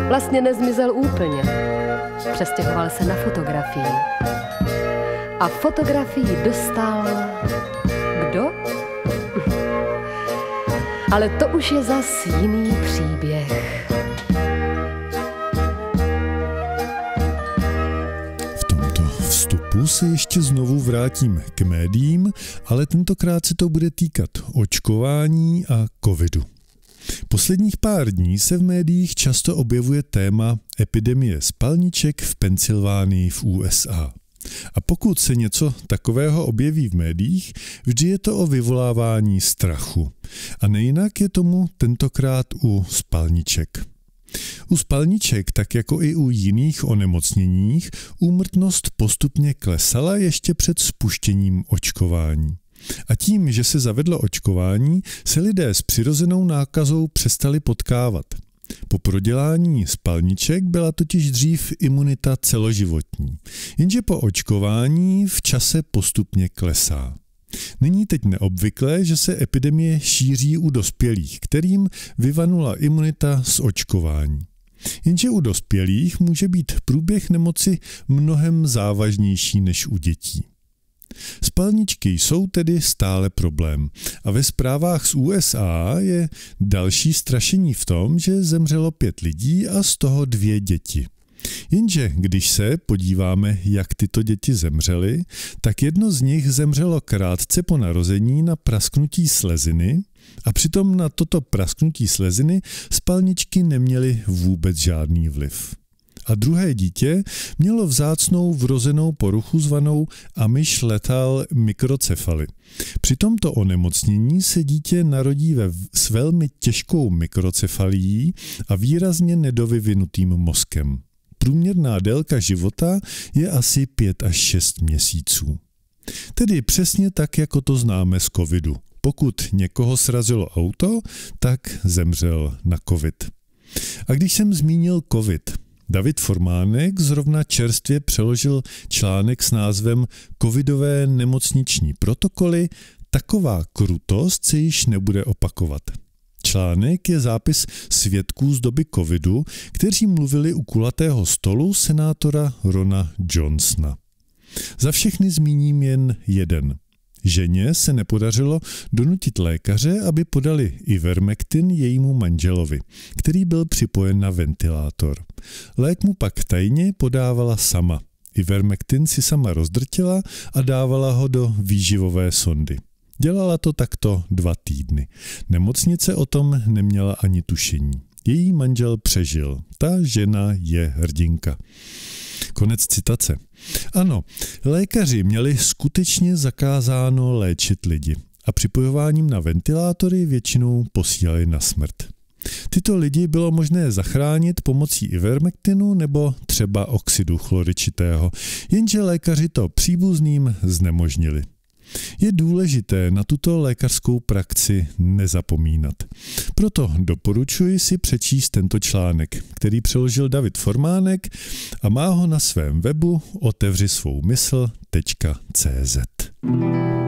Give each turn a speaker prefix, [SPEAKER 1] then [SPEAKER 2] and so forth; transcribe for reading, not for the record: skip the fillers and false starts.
[SPEAKER 1] Vlastně nezmizel úplně. Přestěhoval se na fotografii. A fotografii dostal... Kdo? Ale to už je zas jiný příběh.
[SPEAKER 2] V tomto vstupu se ještě znovu vrátím k médiím, ale tentokrát se to bude týkat očkování a covidu. Posledních pár dní se v médiích často objevuje téma epidemie spalniček v Pensylvánii v USA. A pokud se něco takového objeví v médiích, vždy je to o vyvolávání strachu. A nejinak je tomu tentokrát u spalniček. U spalniček, tak jako i u jiných onemocněních, úmrtnost postupně klesala ještě před spuštěním očkování. A tím, že se zavedlo očkování, se lidé s přirozenou nákazou přestali potkávat. Po prodělání spalniček byla totiž dřív imunita celoživotní, jenže po očkování v čase postupně klesá. Není teď neobvyklé, že se epidemie šíří u dospělých, kterým vyvanula imunita z očkování. Jenže u dospělých může být průběh nemoci mnohem závažnější než u dětí. Spalničky jsou tedy stále problém a ve zprávách z USA je další strašení v tom, že zemřelo 5 lidí a z toho 2 děti. Jenže když se podíváme, jak tyto děti zemřely, tak jedno z nich zemřelo krátce po narození na prasknutí sleziny a přitom na toto prasknutí sleziny spalničky neměly vůbec žádný vliv. A druhé dítě mělo vzácnou vrozenou poruchu zvanou Amish-Lethal microcephaly. Při tomto onemocnění se dítě narodí s velmi těžkou mikrocefalií a výrazně nedovyvinutým mozkem. Průměrná délka života je asi 5 až 6 měsíců. Tedy přesně tak, jako to známe z covidu. Pokud někoho srazilo auto, tak zemřel na covid. A když jsem zmínil covid, David Formánek zrovna čerstvě přeložil článek s názvem Covidové nemocniční protokoly, taková krutost se již nebude opakovat. Článek je zápis svědků z doby covidu, kteří mluvili u kulatého stolu senátora Rona Johnsona. Za všechny zmíním jen jeden. Ženě se nepodařilo donutit lékaře, aby podali Ivermectin jejímu manželovi, který byl připojen na ventilátor. Lék mu pak tajně podávala sama. Ivermectin si sama rozdrtila a dávala ho do výživové sondy. Dělala to takto 2 týdny. Nemocnice o tom neměla ani tušení. Její manžel přežil. Ta žena je hrdinka. Konec citace. Ano, lékaři měli skutečně zakázáno léčit lidi a připojováním na ventilátory většinou posílali na smrt. Tyto lidi bylo možné zachránit pomocí Ivermectinu nebo třeba oxidu chloričitého, jenže lékaři to příbuzným znemožnili. Je důležité na tuto lékařskou praxi nezapomínat. Proto doporučuji si přečíst tento článek, který přeložil David Formánek a má ho na svém webu otevřisvoumysl.cz.